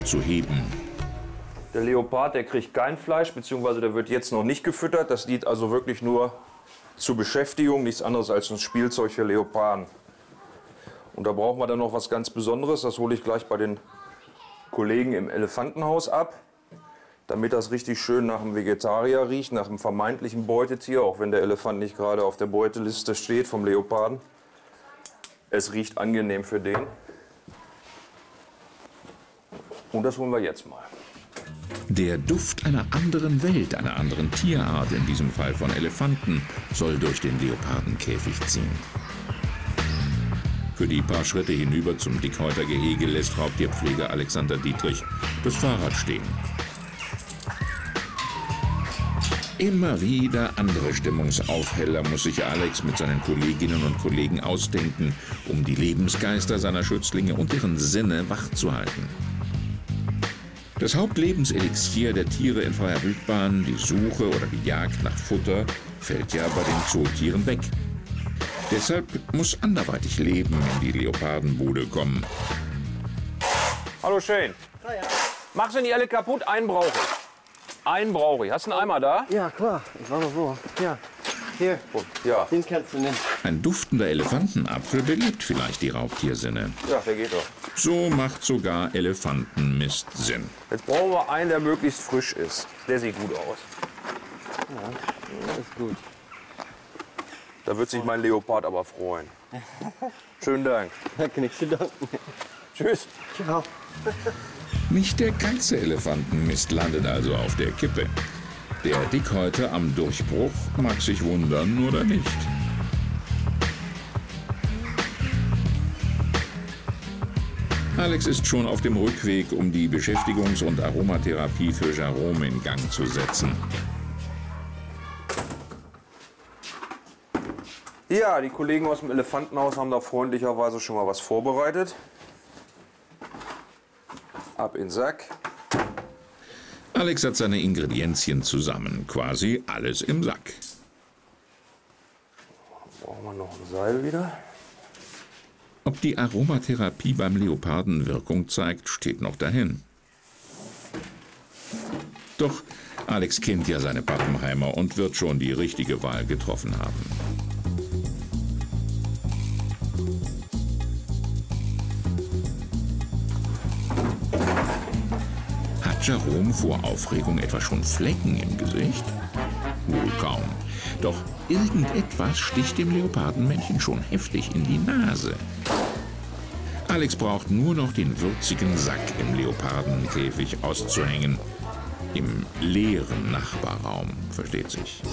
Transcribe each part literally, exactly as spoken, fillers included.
zu heben. Der Leopard, der kriegt kein Fleisch, beziehungsweise der wird jetzt noch nicht gefüttert. Das dient also wirklich nur zur Beschäftigung, nichts anderes als ein Spielzeug für Leoparden. Und da brauchen wir dann noch was ganz Besonderes. Das hole ich gleich bei den Kollegen im Elefantenhaus ab, damit das richtig schön nach einem Vegetarier riecht, nach einem vermeintlichen Beutetier, auch wenn der Elefant nicht gerade auf der Beuteliste steht vom Leoparden. Es riecht angenehm für den. Und das holen wir jetzt mal. Der Duft einer anderen Welt, einer anderen Tierart, in diesem Fall von Elefanten, soll durch den Leopardenkäfig ziehen. Für die paar Schritte hinüber zum Dickhäutergehege lässt Raubtierpfleger Alexander Dietrich das Fahrrad stehen. Immer wieder andere Stimmungsaufheller muss sich Alex mit seinen Kolleginnen und Kollegen ausdenken, um die Lebensgeister seiner Schützlinge und deren Sinne wachzuhalten. Das Hauptlebenselixier der Tiere in freier Wildbahn, die Suche oder die Jagd nach Futter, fällt ja bei den Zootieren weg. Deshalb muss anderweitig Leben in die Leopardenbude kommen. Hallo Shane. Ah, ja. Machst du nicht alle kaputt? Einen brauche ich. Einen brauche ich. Hast du einen Eimer da? Ja, klar. Ich war noch wo. Ja. Hier. Ja. Den kannst du nehmen. Ein duftender Elefantenapfel belebt vielleicht die Raubtiersinne. Ja, der geht doch. So macht sogar Elefantenmist Sinn. Jetzt brauchen wir einen, der möglichst frisch ist. Der sieht gut aus. Ja, das ist gut. Da wird sich mein Leopard aber freuen. Schönen Dank. Danke, nichts zu danken. Tschüss. Ciao. Nicht der ganze Elefantenmist landet also auf der Kippe. Der Dickhäuter am Durchbruch mag sich wundern oder nicht. Alex ist schon auf dem Rückweg, um die Beschäftigungs- und Aromatherapie für Jerome in Gang zu setzen. Ja, die Kollegen aus dem Elefantenhaus haben da freundlicherweise schon mal was vorbereitet. Ab in den Sack. Alex hat seine Ingredienzien zusammen, quasi alles im Sack. Brauchen wir noch ein Seil wieder. Ob die Aromatherapie beim Leoparden Wirkung zeigt, steht noch dahin. Doch Alex kennt ja seine Pappenheimer und wird schon die richtige Wahl getroffen haben. Hat Jerome vor Aufregung etwa schon Flecken im Gesicht? Wohl kaum. Doch irgendetwas sticht dem Leopardenmännchen schon heftig in die Nase. Alex braucht nur noch den würzigen Sack im Leopardenkäfig auszuhängen. Im leeren Nachbarraum, versteht sich.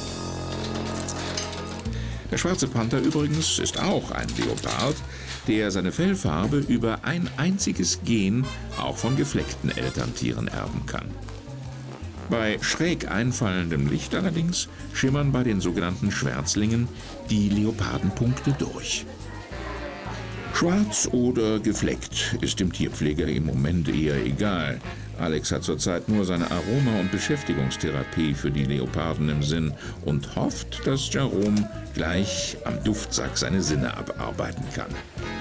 Der schwarze Panther übrigens ist auch ein Leopard, der seine Fellfarbe über ein einziges Gen auch von gefleckten Elterntieren erben kann. Bei schräg einfallendem Licht allerdings schimmern bei den sogenannten Schwärzlingen die Leopardenpunkte durch. Schwarz oder gefleckt ist dem Tierpfleger im Moment eher egal. Alex hat zurzeit nur seine Aroma- und Beschäftigungstherapie für die Leoparden im Sinn und hofft, dass Jerome gleich am Duftsack seine Sinne abarbeiten kann.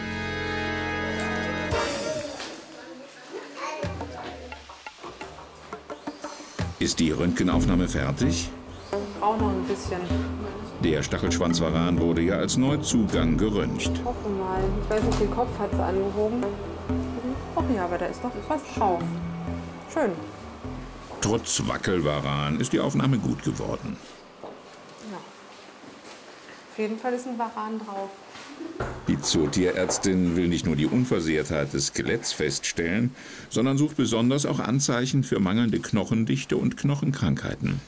Ist die Röntgenaufnahme fertig? Auch noch ein bisschen. Der Stachelschwanzvaran wurde ja als Neuzugang geröntgt. Ich hoffe mal. Ich weiß nicht, den Kopf hat sie angehoben. Ach ja, aber da ist doch was drauf. Schön. Trotz Wackelvaran ist die Aufnahme gut geworden. Ja. Auf jeden Fall ist ein Varan drauf. Die Zootierärztin will nicht nur die Unversehrtheit des Skeletts feststellen, sondern sucht besonders auch Anzeichen für mangelnde Knochendichte und Knochenkrankheiten.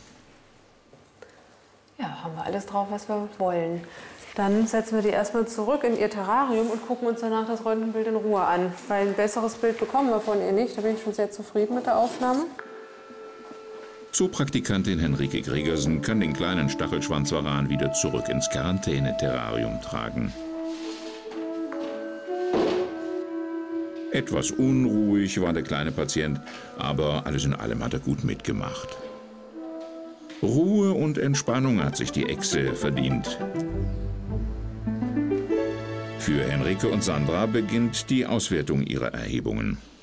Ja, haben wir alles drauf, was wir wollen. Dann setzen wir die erstmal zurück in ihr Terrarium und gucken uns danach das Röntgenbild in Ruhe an. Weil ein besseres Bild bekommen wir von ihr nicht. Da bin ich schon sehr zufrieden mit der Aufnahme. Zoopraktikantin Henrike Gregersen kann den kleinen Stachelschwanzvaran wieder zurück ins Quarantäneterrarium tragen. Etwas unruhig war der kleine Patient, aber alles in allem hat er gut mitgemacht. Ruhe und Entspannung hat sich die Echse verdient. Für Henrike und Sandra beginnt die Auswertung ihrer Erhebungen.